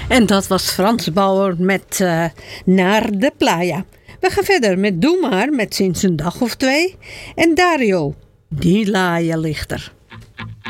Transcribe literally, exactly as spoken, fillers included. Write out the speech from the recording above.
En dat was Frans Bauer met uh, Naar de Playa. We gaan verder met Doe maar met Sinds een dag of twee. En Dario, die laaien lichter.